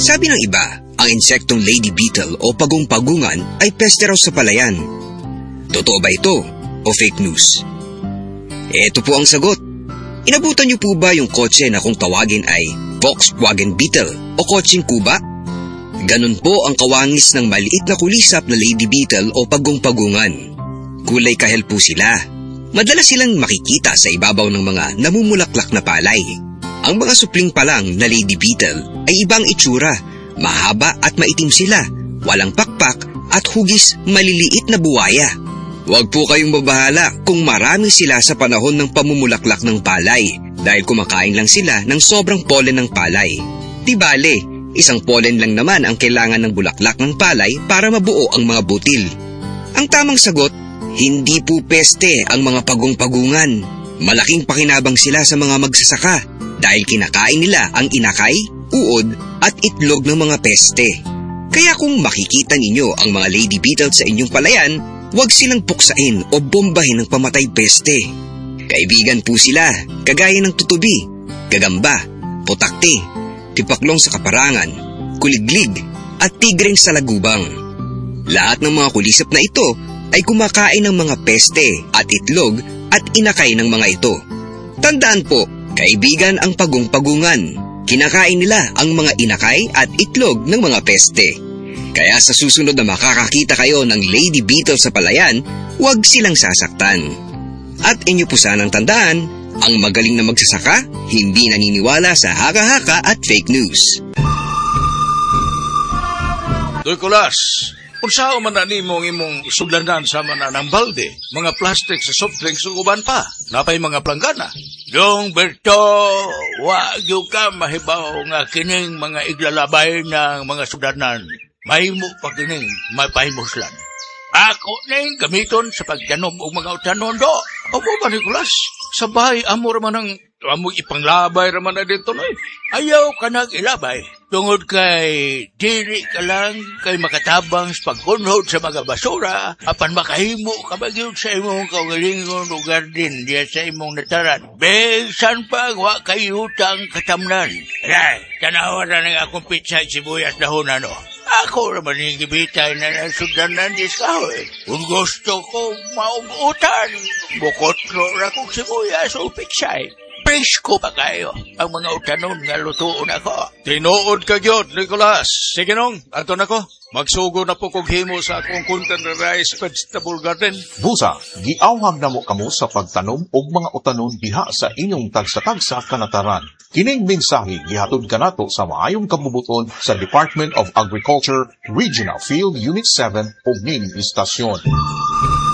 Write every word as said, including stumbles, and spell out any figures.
Sabi ng iba, ang insektong lady beetle o pagong-pagungan ay peste raw sa palayan. Totoo ba ito o fake news? Ito po ang sagot. Inabutan niyo po ba yung kotse na kung tawagin ay Volkswagen Beetle o kotseng kuba? Ganun po ang kawangis ng maliit na kulisap na lady beetle o pagong-pagungan. Kulay kahel po sila. Madalas silang makikita sa ibabaw ng mga namumulaklak na palay. Ang mga supling pa lang na lady beetle ay ibang itsura, mahaba at maitim sila, walang pakpak at hugis maliliit na buwaya. Huwag po kayong mabahala kung marami sila sa panahon ng pamumulaklak ng palay dahil kumakain lang sila ng sobrang pollen ng palay. Di bale, isang pollen lang naman ang kailangan ng bulaklak ng palay para mabuo ang mga butil. Ang tamang sagot, hindi po peste ang mga pagong-pagungan. Malaking pakinabang sila sa mga magsasaka dahil kinakain nila ang inakay, uod at itlog ng mga peste. Kaya kung makikita ninyo ang mga lady beetle sa inyong palayan, huwag silang puksain o bombahin ng pamatay peste. Kaibigan po sila, kagaya ng tutubi, gagamba, putakti, tipaklong sa kaparangan, kuliglig at tigreng sa lagubang. Lahat ng mga kulisap na ito ay kumakain ng mga peste at itlog at inakay ng mga ito. Tandaan po, kaibigan ang pagong-pagungan. Kinakain nila ang mga inakay at itlog ng mga peste. Kaya sa susunod na makakakita kayo ng lady beetle sa palayan, huwag silang sasaktan. At inyo po sanang tandaan, ang magaling na magsasaka, hindi naniniwala sa haka-haka at fake news. Nicolas, unsa man na nimo imong isudlanan sa mana ng balde, mga plastic sa soft drinks ug uban pa, napay mga planggana. Dong Berto, wa gyud ka mahibaw nga kining mga iglalabay ng mga sudanan. Mahimo pa kining mapahimoslan. Ako ning gamiton sa pagtanom og mga utanon do. Opo ba, Nicolas? Sa bahay amo raman ang amo ipanglabay raman na dito no. Ayaw ka nang ilabay. Tungod kay dili ka lang kay makatabang sa pagkunhod sa mga basura, apan makahimo ka ba gyud sa imong kaugalingon o garden diya sa imong nataran. Begsan pa wa kay utang katamnan. Ay, tanawa na ng akong pizza at sibuyas dahon ano. Ako naman yung gibitay na nasudanan dis kahoy. Kung gusto ko maubutan, bukot ro na kong sibuyas o pitsay. Presko pa kayo ang mga utanon nga lutuon ako. Tinuod ka gyud, Nicolas. Sige nung, ato na ko. Magsugo na po kog himo sa akong containerized vegetable garden. Busa, giawhag na mo kamo sa pagtanom og mga utanon diha sa inyong tagsa-tagsa kanataran. Kining mensahe gihatod kanato sa maayong kabubuton sa Department of Agriculture, Regional Field Unit seven ug ning istasyon.